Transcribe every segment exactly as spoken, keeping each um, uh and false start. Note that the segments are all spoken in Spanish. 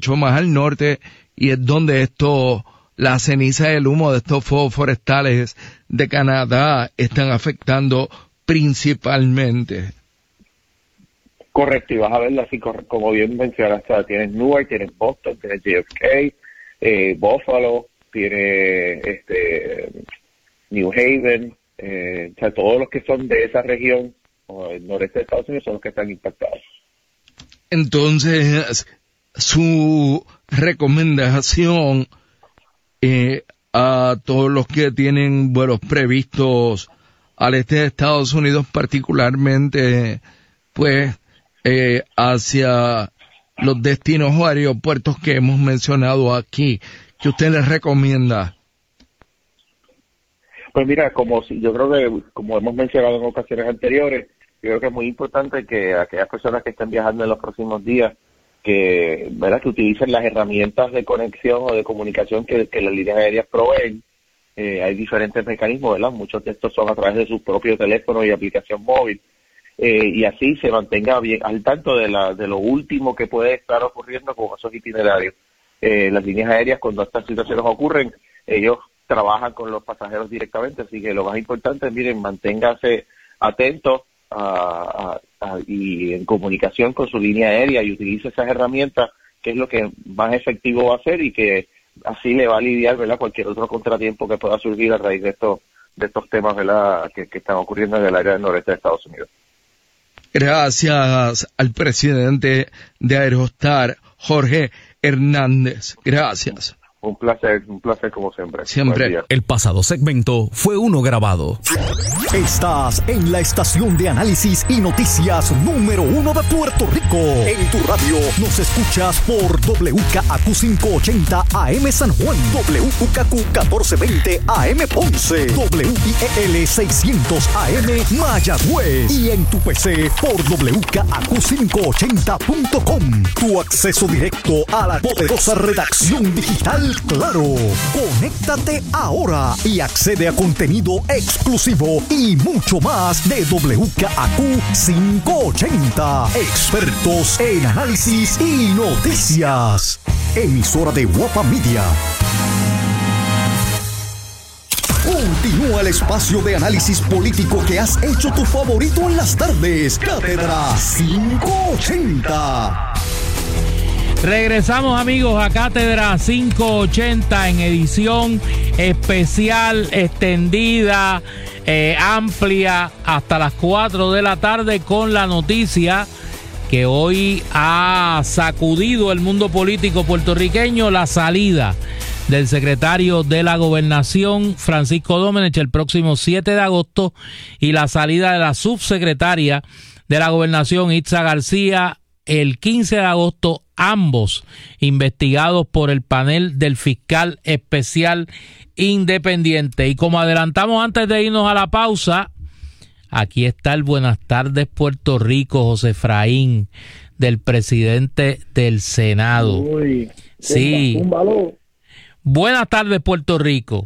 mucho más al norte, y es donde esto, la ceniza y el humo de estos fuegos forestales de Canadá están afectando principalmente. Correcto, y vas a verlo así, como bien mencionaste, tienes Newark, tienes Boston, tienes J F K, eh, Buffalo, tienes este, New Haven, eh, o sea, todos los que son de esa región, o el noreste de Estados Unidos, son los que están impactados. Entonces, su recomendación eh, a todos los que tienen vuelos previstos al este de Estados Unidos, particularmente, pues, eh, hacia los destinos o aeropuertos que hemos mencionado aquí, ¿qué usted les recomienda? Pues mira, como si, yo creo que, como hemos mencionado en ocasiones anteriores, yo creo que es muy importante que aquellas personas que estén viajando en los próximos días, que, ¿verdad?, que utilicen las herramientas de conexión o de comunicación que, que las líneas aéreas proveen. Eh, hay diferentes mecanismos, ¿verdad? Muchos de estos son a través de su propio teléfono y aplicación móvil. Eh, y así se mantenga bien al tanto de, la, de lo último que puede estar ocurriendo con esos itinerarios. Eh, las líneas aéreas, cuando estas situaciones ocurren, ellos trabajan con los pasajeros directamente, así que lo más importante es, miren, manténgase atentos a, a, a, y en comunicación con su línea aérea y utilice esas herramientas, que es lo que más efectivo va a ser y que así le va a lidiar, ¿verdad?, cualquier otro contratiempo que pueda surgir a raíz de estos de estos temas, ¿verdad?, que, que están ocurriendo en el área del noreste de Estados Unidos. Gracias al presidente de Aerostar, Jorge Hernández. Gracias. Un placer, un placer como siempre. Siempre. El pasado segmento fue uno grabado. Estás en la estación de análisis y noticias número uno de Puerto Rico. En tu radio nos escuchas por W K A Q quinientos ochenta A M San Juan, W U K Q catorce veinte A M Ponce, W I E L seiscientos A M Mayagüez y en tu P C por W K A Q quinientos ochenta punto com. Tu acceso directo a la poderosa redacción digital Claro. Conéctate ahora y accede a contenido exclusivo y mucho más de W K A Q quinientos ochenta. Expertos en análisis y noticias. Emisora de Guapa Media. Continúa el espacio de análisis político que has hecho tu favorito en las tardes. Cátedra quinientos ochenta. Regresamos, amigos, a Cátedra quinientos ochenta en edición especial, extendida, eh, amplia, hasta las cuatro de la tarde, con la noticia que hoy ha sacudido el mundo político puertorriqueño: la salida del secretario de la Gobernación, Francisco Domenech, el próximo siete de agosto, y la salida de la subsecretaria de la Gobernación, Itza García, el quince de agosto, ambos investigados por el panel del fiscal especial independiente. Y como adelantamos antes de irnos a la pausa, aquí está el Buenas tardes Puerto Rico, José Efraín, del presidente del Senado. Uy, sí. Un balón. Buenas tardes Puerto Rico.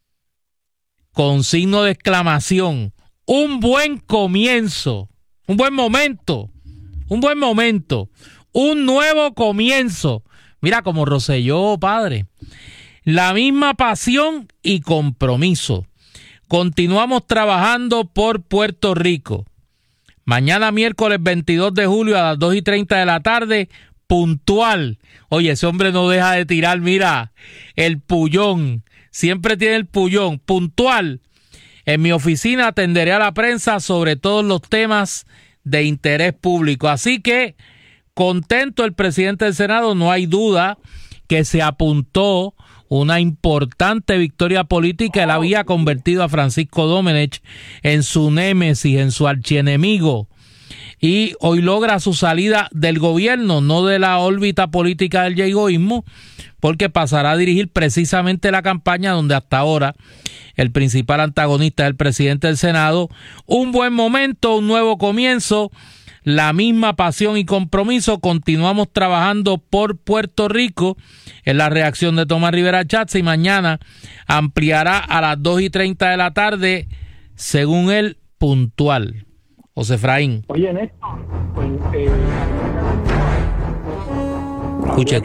Con signo de exclamación. Un buen comienzo. Un buen momento. Un buen momento. Un nuevo comienzo. Mira, como Rosselló, padre. La misma pasión y compromiso. Continuamos trabajando por Puerto Rico. Mañana miércoles veintidós de julio a las dos y treinta de la tarde, puntual. Oye, ese hombre no deja de tirar, mira, el pullón. Siempre tiene el pullón. Puntual. En mi oficina atenderé a la prensa sobre todos los temas de interés público. Así que, contento el presidente del Senado, no hay duda que se apuntó una importante victoria política. Él había convertido a Francisco Domenech en su némesis, en su archienemigo, y hoy logra su salida del gobierno, no de la órbita política del yegoísmo, porque pasará a dirigir precisamente la campaña donde hasta ahora el principal antagonista es el presidente del Senado. Un buen momento, un nuevo comienzo, la misma pasión y compromiso. Continuamos trabajando por Puerto Rico. Es la reacción de Tomás Rivera Chatz, y mañana ampliará a las dos y treinta de la tarde, según él, puntual. José Efraín. Oye, Néstor, pues, eh, escuche, escuche.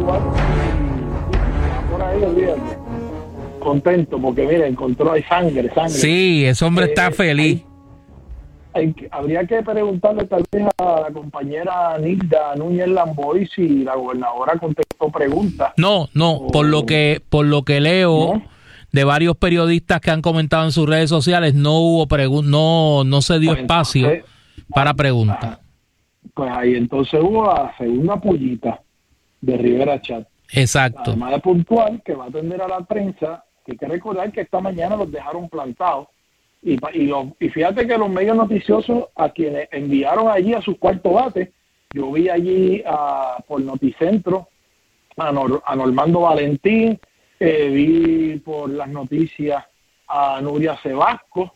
averiguar y, y por ahí, olvídate. Contento, porque mira, encontró ahí sangre, sangre. Sí, ese hombre eh, está feliz. Hay, hay, habría que preguntarle tal vez a la compañera Nilda Núñez Lamboy si la gobernadora contestó preguntas. No, no, o, por lo que por lo que leo ¿no? de varios periodistas que han comentado en sus redes sociales, no hubo preguntas, no, no se dio pues espacio entonces, para preguntas. Pues ahí entonces hubo la segunda pullita de Rivera Chat. Exacto. Además de puntual, que va a atender a la prensa, que hay que recordar que esta mañana los dejaron plantados. Y, y, lo, y fíjate que los medios noticiosos a quienes enviaron allí a sus cuartos bates, yo vi allí a, por Noticentro a, Nor, a Normando Valentín, eh, vi por las noticias a Nuria Sebasco,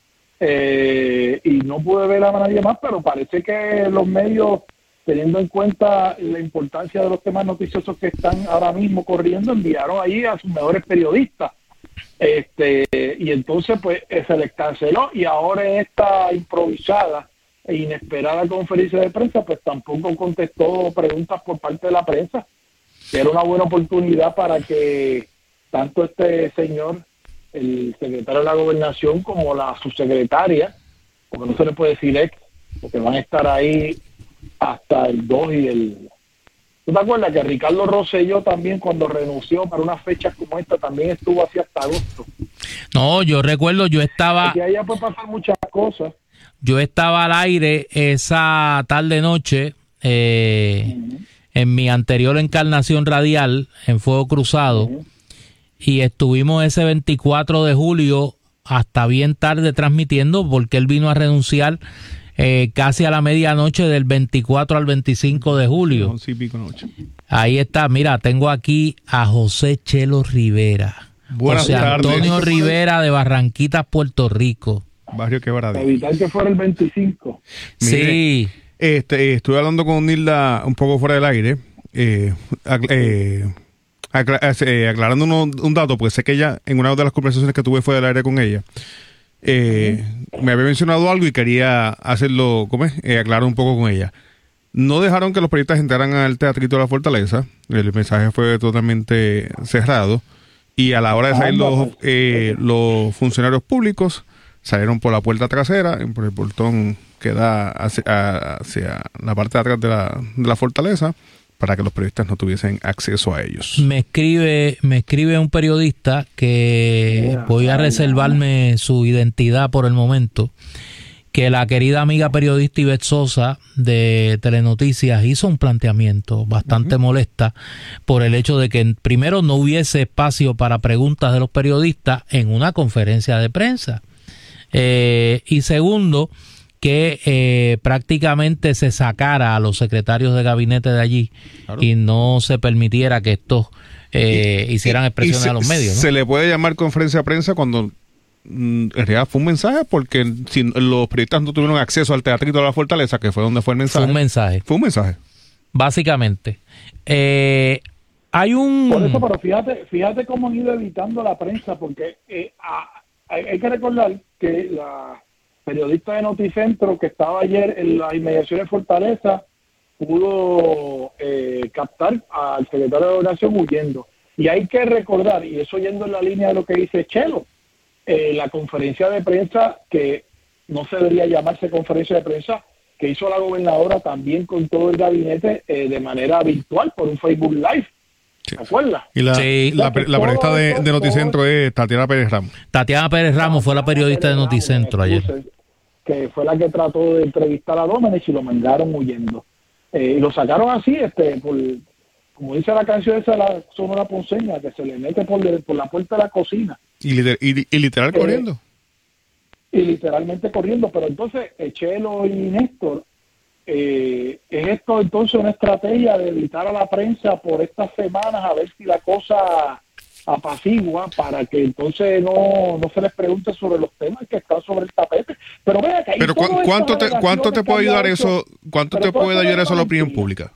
eh, y no pude ver a nadie más, pero parece que los medios, teniendo en cuenta la importancia de los temas noticiosos que están ahora mismo corriendo, enviaron allí a sus mejores periodistas. Este y entonces pues se les canceló, y ahora en esta improvisada e inesperada conferencia de prensa pues tampoco contestó preguntas por parte de la prensa, que era una buena oportunidad para que tanto este señor, el secretario de la Gobernación, como la subsecretaria, porque no se le puede decir ex, porque van a estar ahí hasta el dos y el... ¿Tú te acuerdas que Ricardo Rosselló también, cuando renunció para unas fechas como esta, también estuvo así hasta agosto? No, yo recuerdo, yo estaba... Porque allá puede pasar muchas cosas. Yo estaba al aire esa tarde-noche, eh, uh-huh. en mi anterior encarnación radial, en Fuego Cruzado, uh-huh. y estuvimos ese veinticuatro de julio hasta bien tarde transmitiendo, porque él vino a renunciar Eh, casi a la medianoche del veinticuatro al veinticinco de julio. once y pico noche. Ahí está, mira, tengo aquí a José Chelo Rivera. Buenas José tardes. Antonio Rivera de Barranquitas, Puerto Rico. Barrio Quebradilla. Para evitar que fuera el veinticinco. Mire, sí. Este, estuve hablando con Nilda un poco fuera del aire, eh, eh, acla eh, aclarando uno, un dato, porque sé que ella, en una de las conversaciones que tuve fuera del aire con ella, Eh, me había mencionado algo y quería hacerlo, ¿cómo es? Eh, aclarar un poco con ella. No dejaron que los periodistas entraran al Teatrito de la Fortaleza. El mensaje fue totalmente cerrado. Y a la hora de salir los, eh, los funcionarios públicos salieron por la puerta trasera, por el portón que da hacia, hacia la parte de atrás de la, de la fortaleza, para que los periodistas no tuviesen acceso a ellos. Me escribe, me escribe un periodista que yeah, voy a reservarme su identidad por el momento, que la querida amiga periodista Ivette Sosa de Telenoticias hizo un planteamiento bastante uh-huh. molesta por el hecho de que primero no hubiese espacio para preguntas de los periodistas en una conferencia de prensa, eh, y segundo, que eh, prácticamente se sacara a los secretarios de gabinete de allí, claro, y no se permitiera que estos eh, y, hicieran expresiones se, a los medios, ¿no? Se le puede llamar conferencia de prensa cuando mm, en realidad fue un mensaje, porque si los periodistas no tuvieron acceso al Teatrito de la Fortaleza, que fue donde fue el mensaje. Fue un mensaje. Fue un mensaje. Básicamente. Eh, hay un... Por eso, pero fíjate, fíjate cómo han ido evitando la prensa, porque eh, a, hay, hay que recordar que la periodista de Noticentro que estaba ayer en las inmediaciones de Fortaleza pudo eh, captar al secretario de Gobernación huyendo. Y hay que recordar, y eso yendo en la línea de lo que dice Chelo, eh, la conferencia de prensa, que no se debería llamarse conferencia de prensa, que hizo la gobernadora también con todo el gabinete eh, de manera virtual por un Facebook Live. ¿Te acuerdas? Y la, sí. la, la, la periodista de, de Noticentro es Tatiana Pérez Ramos. Tatiana Pérez Ramos fue la periodista de Noticentro ayer, que fue la que trató de entrevistar a Domenech y lo mandaron huyendo. Eh, y lo sacaron así, este, por, como dice la canción esa, la Sonora Ponceña, que se le mete por, de, por la puerta de la cocina. Y, liter, y, y literal eh, corriendo. Y literalmente corriendo. Pero entonces, Chelo y Néstor, eh, ¿es esto entonces una estrategia de evitar a la prensa por estas semanas a ver si la cosa apacigua, para que entonces no, no se les pregunte sobre los temas que están sobre el tapete? Pero vea que pero cu ¿cuánto te, cuánto te puede ayudar eso? ¿Cuánto te puede ayudar eso a la opinión pública?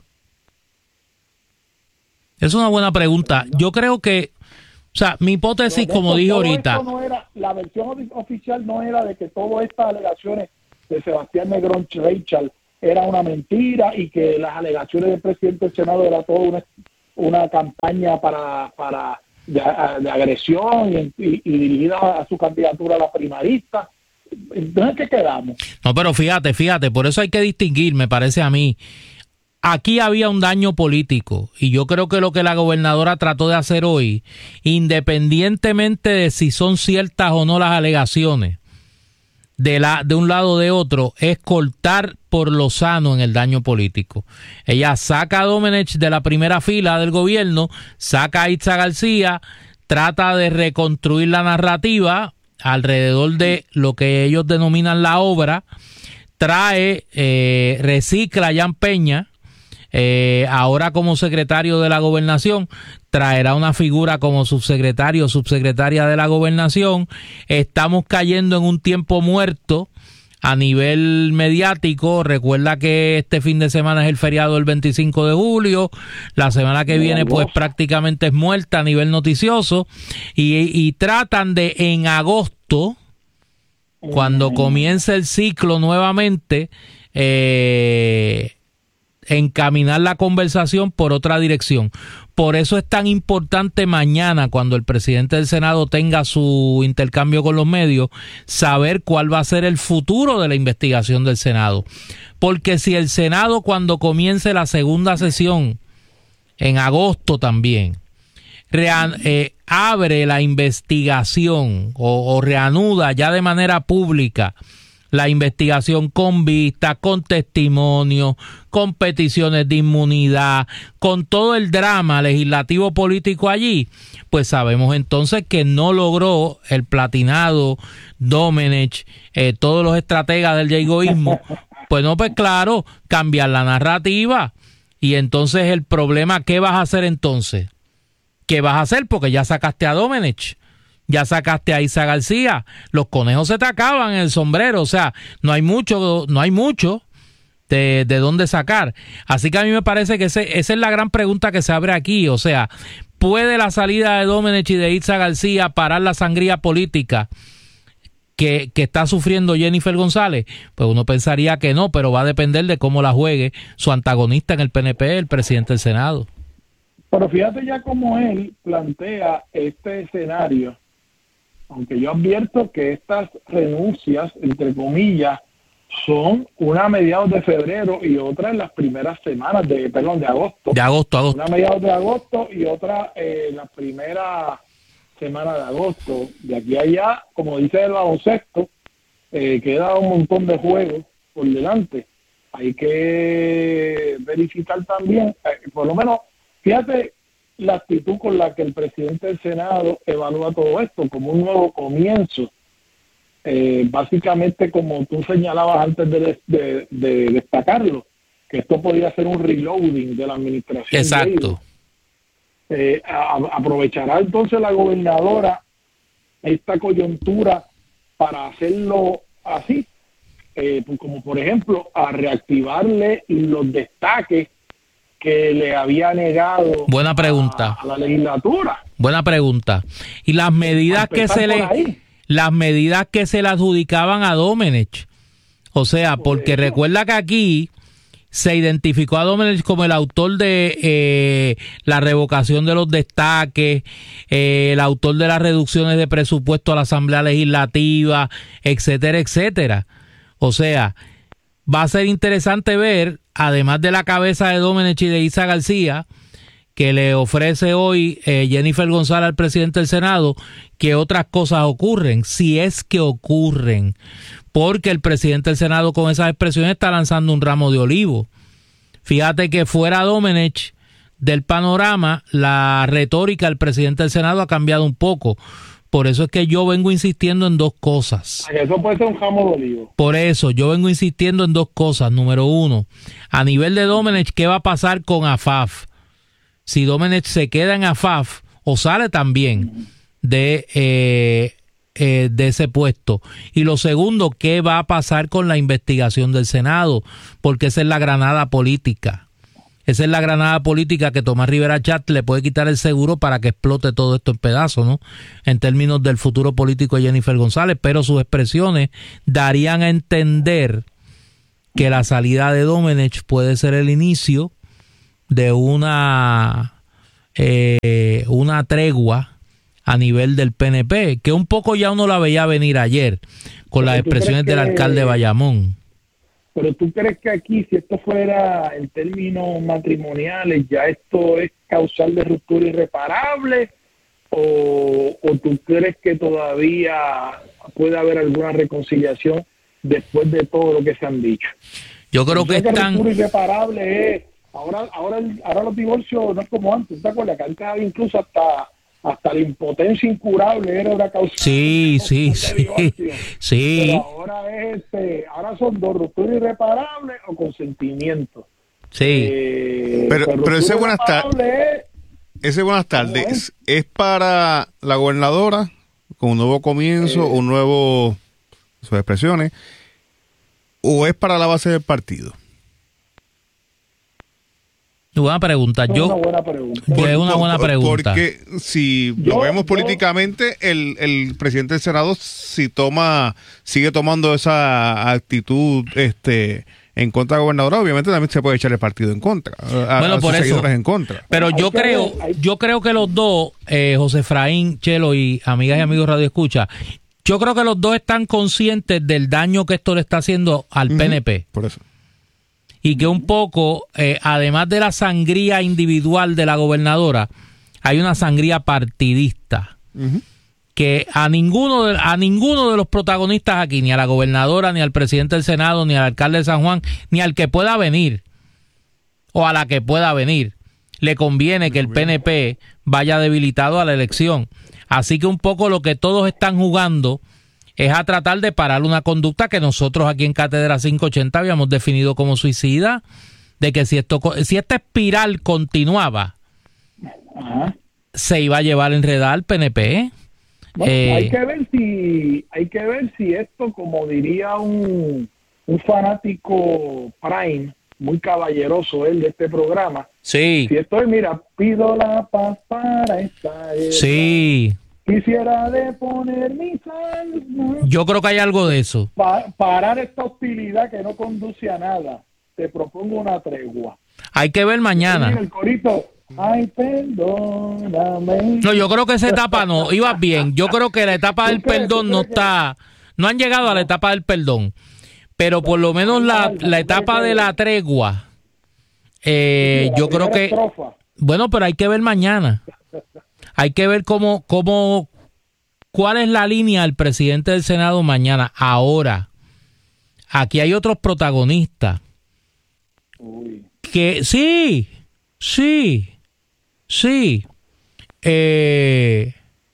Es una buena pregunta. Yo creo que, o sea, mi hipótesis, no, como dije ahorita, no era, la versión oficial no era de que todas estas alegaciones de Sebastián Negrón Rachel era una mentira, y que las alegaciones del presidente del Senado era todo una, una campaña para para de, de agresión y, y, y dirigida a su candidatura a la primarista. Entonces, ¿qué quedamos? No, pero fíjate, fíjate, por eso hay que distinguir, me parece a mí. Aquí había un daño político y yo creo que lo que la gobernadora trató de hacer hoy, independientemente de si son ciertas o no las alegaciones, de, la, de un lado o de otro, es cortar por lo sano en el daño político. Ella saca a Domenech de la primera fila del gobierno, saca a Itza García, trata de reconstruir la narrativa alrededor de lo que ellos denominan la obra, trae, eh, recicla a Jan Peña, Eh, ahora como secretario de la gobernación, traerá una figura como subsecretario o subsecretaria de la gobernación. Estamos cayendo en un tiempo muerto a nivel mediático. Recuerda que este fin de semana es el feriado del veinticinco de julio, la semana que viene pues prácticamente es muerta a nivel noticioso, y, y tratan de en agosto, cuando comience el ciclo nuevamente, eh encaminar la conversación por otra dirección. Por eso es tan importante mañana, cuando el presidente del Senado tenga su intercambio con los medios, saber cuál va a ser el futuro de la investigación del Senado. Porque si el Senado, cuando comience la segunda sesión, en agosto también, rea- eh, abre la investigación o, o reanuda ya de manera pública la investigación con vistas, con testimonios, con peticiones de inmunidad, con todo el drama legislativo político allí, pues sabemos entonces que no logró el platinado Domenech, eh, todos los estrategas del yagoísmo, pues no, pues claro, cambiar la narrativa. Y entonces el problema, ¿qué vas a hacer entonces? ¿Qué vas a hacer? Porque ya sacaste a Domenech, ya sacaste a Itza García, los conejos se te acaban en el sombrero, o sea, no hay mucho, no hay mucho de, de dónde sacar. Así que a mí me parece que ese, esa es la gran pregunta que se abre aquí, o sea, ¿puede la salida de Domenech y de Itza García parar la sangría política que, que está sufriendo Jennifer González? Pues uno pensaría que no, pero va a depender de cómo la juegue su antagonista en el P N P, el presidente del Senado. Pero fíjate ya cómo él plantea este escenario, aunque yo advierto que estas renuncias, entre comillas, son una a mediados de febrero y otra en las primeras semanas de, perdón, de agosto. De agosto, agosto. Una a mediados de agosto y otra eh, en la primera semana de agosto. De aquí a allá, como dice el baloncesto, eh, queda un montón de juegos por delante. Hay que verificar también, eh, por lo menos, fíjate la actitud con la que el presidente del Senado evalúa todo esto como un nuevo comienzo, eh, básicamente como tú señalabas antes de, de, de destacarlo, que esto podría ser un reloading de la administración. Exacto. Eh, a, aprovechará entonces la gobernadora esta coyuntura para hacerlo así, eh, como por ejemplo a reactivarle los destaques que le había negado Buena pregunta. A, a la legislatura. Buena pregunta. Y las medidas que se le las medidas que se le adjudicaban a Domenech. O sea, porque recuerda que aquí se identificó a Domenech como el autor de eh, la revocación de los destaques, eh, el autor de las reducciones de presupuesto a la Asamblea Legislativa, etcétera, etcétera. O sea, va a ser interesante ver, además de la cabeza de Domenech y de Itza García, que le ofrece hoy eh, Jennifer González al presidente del Senado, que otras cosas ocurren, si es que ocurren, porque el presidente del Senado con esas expresiones está lanzando un ramo de olivo. Fíjate que fuera Domenech del panorama, la retórica del presidente del Senado ha cambiado un poco. Por eso es que yo vengo insistiendo en dos cosas. Eso puede ser un ramo de olivo. Por eso yo vengo insistiendo en dos cosas. Número uno, a nivel de Domenech, ¿qué va a pasar con A F A F? Si Domenech se queda en A F A F o sale también de, eh, eh, de ese puesto. Y lo segundo, ¿qué va a pasar con la investigación del Senado? Porque esa es la granada política. Esa es la granada política que Tomás Rivera Chat le puede quitar el seguro para que explote todo esto en pedazos, ¿no? En términos del futuro político de Jennifer González, pero sus expresiones darían a entender que la salida de Domenech puede ser el inicio de una eh, una tregua a nivel del P N P, que un poco ya uno la veía venir ayer con las expresiones del alcalde de Bayamón. Pero tú crees que aquí, si esto fuera en términos matrimoniales, ya esto es causal de ruptura irreparable, o, o tú crees que todavía puede haber alguna reconciliación después de todo lo que se han dicho? Yo creo que están... Ruptura irreparable es, ahora, ahora, el, ahora los divorcios no es como antes, ¿te acuerdas? Que antes había incluso hasta... hasta la impotencia incurable era una causa. Sí, sí, sí, sí. Pero ahora es este, ahora son dos, ruptura irreparable o consentimiento. Sí. Eh, pero, pero ese buenas tardes, es, ese buenas tardes es? es para la gobernadora con un nuevo comienzo, eh, un nuevo sus expresiones, o es para la base del partido. Buena pregunta. Yo, es una buena pregunta. Es una buena pregunta. Porque si yo, lo vemos yo, políticamente, el, el presidente del Senado si toma, sigue tomando esa actitud este en contra de la gobernadora, obviamente también se puede echar el partido en contra. A, bueno, a por sus eso. En contra. Pero hay yo que creo, ver, hay... yo creo que los dos, eh, José Efraín, Chelo y amigas y amigos Radio Escucha, yo creo que los dos están conscientes del daño que esto le está haciendo al uh-huh, P N P. Por eso. Y que un poco, eh, además de la sangría individual de la gobernadora, hay una sangría partidista. Uh-huh. Que a ninguno, de, a ninguno de los protagonistas aquí, ni a la gobernadora, ni al presidente del Senado, ni al alcalde de San Juan, ni al que pueda venir, o a la que pueda venir, le conviene que el P N P vaya debilitado a la elección. Así que un poco lo que todos están jugando es a tratar de parar una conducta que nosotros aquí en Cátedra quinientos ochenta habíamos definido como suicida, de que si esto si esta espiral continuaba, ajá, se iba a llevar a enredar al P N P. Bueno, eh, hay que ver si hay que ver si esto, como diría un, un fanático Prime, muy caballeroso él de este programa, sí, si esto es, mira, pido la paz para esta guerra. Sí. Quisiera deponer mis almas. Yo creo que hay algo de eso. Pa parar esta hostilidad que no conduce a nada. Te propongo una tregua. Hay que ver mañana. El corito. Ay, perdóname. No, yo creo que esa etapa no. Ibas bien. Yo creo que la etapa del perdón no está. No han llegado a la etapa del perdón. Pero por lo menos la, la etapa de la tregua. Eh, yo creo que. Bueno, pero hay que ver mañana. Hay que ver cómo, cómo, cuál es la línea del presidente del Senado mañana. Ahora, aquí hay otros protagonistas. Uy. Que sí, sí, sí. Eh,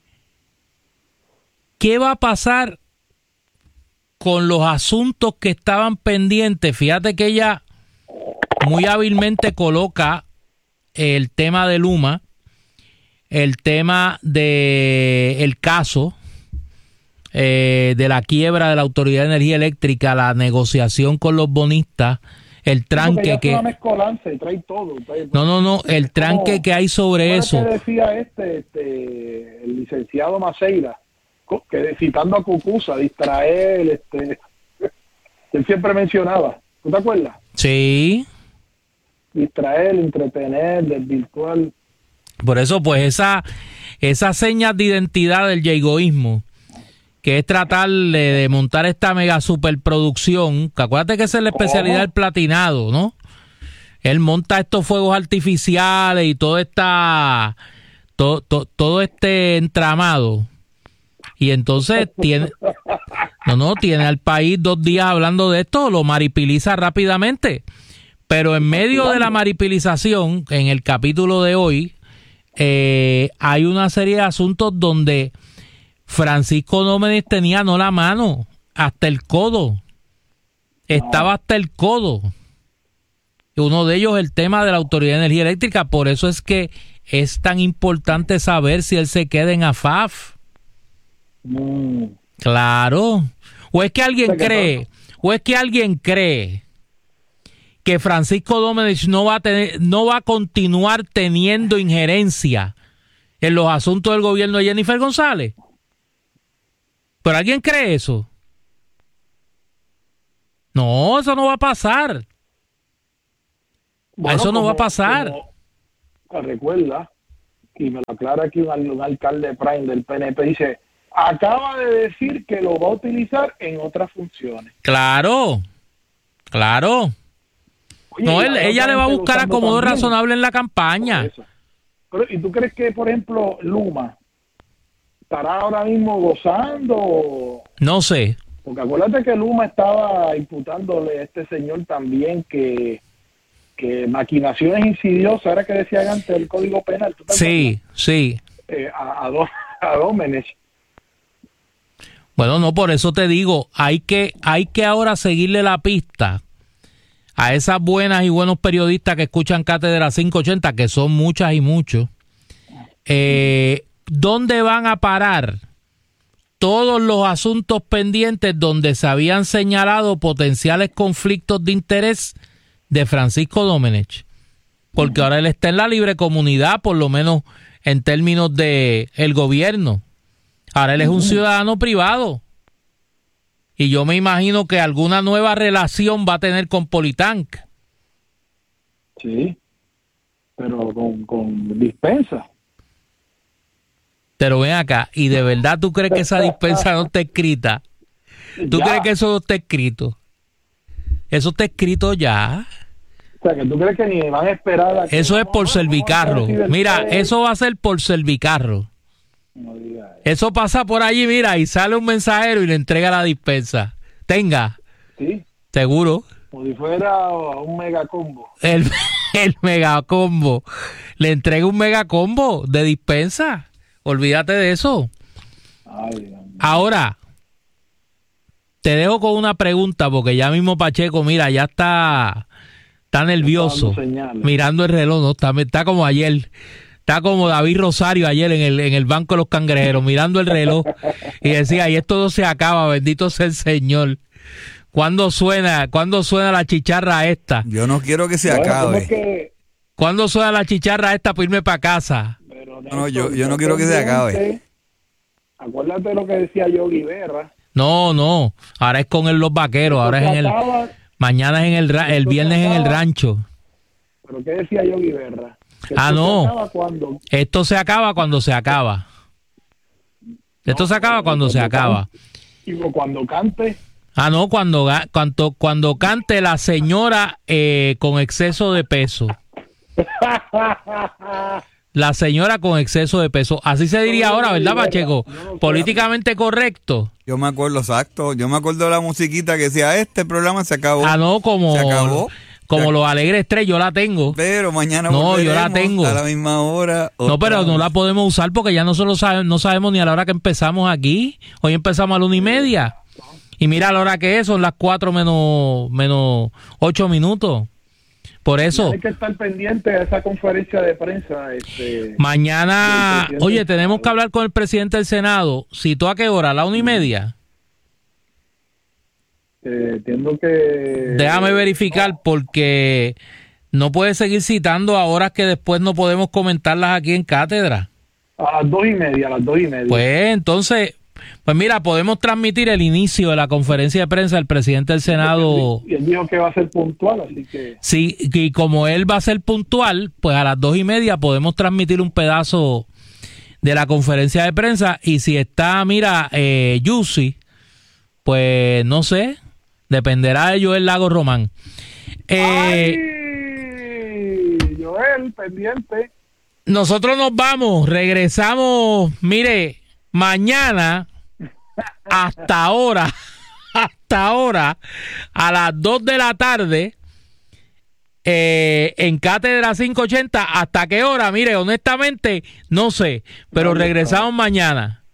¿Qué va a pasar con los asuntos que estaban pendientes? Fíjate que ella muy hábilmente coloca el tema de Luma, el tema de el caso eh, de la quiebra de la Autoridad de Energía Eléctrica, la negociación con los bonistas, el tranque que trae todo, trae... no no no el tranque como, que hay sobre eso. Que decía este, este el licenciado Maceira, que citando a Cucuza, distraer, este él siempre mencionaba, ¿tú te acuerdas? Sí. Distraer, entretener, desvirtuar. Por eso, pues, esa esas señas de identidad del yegoísmo, que es tratar de, de montar esta mega superproducción, que acuérdate que esa es la especialidad del platinado, ¿no? Él monta estos fuegos artificiales y todo esta todo, todo, todo este entramado. Y entonces tiene no, no, tiene al país dos días hablando de esto, lo maripiliza rápidamente. Pero en medio de la maripilización, en el capítulo de hoy, Eh, hay una serie de asuntos donde Francisco Dómenes tenía no la mano, hasta el codo. Estaba hasta el codo. Uno de ellos el tema de la Autoridad de Energía Eléctrica. Por eso es que es tan importante saber si él se queda en A F A F. Mm. Claro. O es que alguien cree, o es que alguien cree que Francisco Dómenes no va a tener, no va a continuar teniendo injerencia en los asuntos del gobierno de Jennifer González. ¿Pero alguien cree eso? No, eso no va a pasar. Bueno, eso no como, va a pasar. Como, recuerda, y me lo aclara aquí un, un alcalde prime del P N P, dice, acaba de decir que lo va a utilizar en otras funciones. Claro, claro. Oye, no, y él, la ella otra le va a gente buscar usando acomodo también. razonable en la campaña. Por eso. Pero, ¿y tú crees que, por ejemplo, Luma estará ahora mismo gozando? No sé. Porque acuérdate que Luma estaba imputándole a este señor también que, que maquinaciones insidiosas, era que decían antes el Código Penal. ¿Tú te Sí, sí. acuerdas? Eh, a, a, Dó- a Dómenes. Bueno, no, por eso te digo, hay que, hay que ahora seguirle la pista a esas buenas y buenos periodistas que escuchan Cátedra quinientos ochenta, que son muchas y muchos. Eh, ¿Dónde van a parar todos los asuntos pendientes donde se habían señalado potenciales conflictos de interés de Francisco Domenech? Porque ahora él está en la libre comunidad, por lo menos en términos de el gobierno. Ahora él es un ciudadano privado. Y yo me imagino que alguna nueva relación va a tener con Politank. Sí, pero con, con dispensa. Pero ven acá, ¿y de verdad tú crees que esa dispensa no está escrita? ¿Tú Ya. crees que eso no está escrito? Eso está escrito ya. O sea, que tú crees que ni van a esperar a que Eso es vamos- por vamos a Servicarro. decir el Mira, juez. eso va a ser por Servicarro. No digas eso. Eso pasa por allí, mira, y sale un mensajero y le entrega la dispensa. Tenga, Sí, seguro. como si fuera un mega combo. El, el megacombo. Le entrega un megacombo de dispensa. Olvídate de eso. Ay, Dios mío. Ahora, te dejo con una pregunta, porque ya mismo Pacheco, mira, ya está, está nervioso. Está dando señales. Mirando el reloj, ¿no? Está, está como ayer. Está como David Rosario ayer en el, en el banco de los cangrejeros, mirando el reloj. Y decía, y esto no se acaba, bendito sea el Señor. ¿Cuándo suena, cuándo suena la chicharra esta? Yo no quiero que se Bueno, ¿cómo acabe. es que- ¿Cuándo suena la chicharra esta para irme para casa? pero, No, yo- Néstor, yo no esté quiero que se pendiente. acabe. Acuérdate lo que decía Yogi Berra. No, no. Ahora es con el, los vaqueros, ahora es en el... Acaba- Mañana es en el, ra- el Esto se viernes en el acaba. rancho. ¿Pero qué decía Yogi Berra? Que Ah, esto se no. acaba cuando, Esto se acaba cuando se acaba. Esto No, se acaba cuando se cuando acaba. digo, cuando cante. Ah, no, cuando, ga- cuando, cuando cante la señora eh, con exceso de peso. La señora con exceso de peso. Así se diría ahora, ¿verdad, Pacheco? Políticamente correcto. Yo me acuerdo exacto. Yo me acuerdo de la musiquita que decía, este programa se acabó. Ah, no, como, Se acabó. como Se- los Alegres Tres, yo la tengo. Pero mañana No, yo la volveremos tengo. a la misma hora. No, otra pero no vez. la podemos usar porque ya nosotros sabe- no sabemos ni a la hora que empezamos aquí. Hoy empezamos a la una y media. Y mira la hora que es, son las cuatro menos, menos ocho minutos. Por eso, Hay que estar pendiente de esa conferencia de prensa. Este, mañana, del presidente oye, del tenemos Senado. que hablar con el presidente del Senado. ¿Citó a qué hora? ¿A la una y media? eh, entiendo que... Déjame verificar porque no puede seguir citando a horas que después no podemos comentarlas aquí en cátedra. A las dos y media, a las dos y media. Pues entonces, pues mira, podemos transmitir el inicio de la conferencia de prensa del presidente del Senado. Y él dijo que va a ser puntual, así que... Sí, y como él va a ser puntual, pues a las dos y media podemos transmitir un pedazo de la conferencia de prensa. Y si está, mira, eh, Yusi, pues no sé, dependerá de Joel Lago Román. Eh, ¡Ay! Joel, pendiente. Nosotros nos vamos, regresamos, mire, mañana hasta ahora, hasta ahora, a las dos de la tarde, eh, en Cátedra quinientos ochenta. ¿Hasta qué hora? Mire, honestamente, no sé, pero regresamos mañana.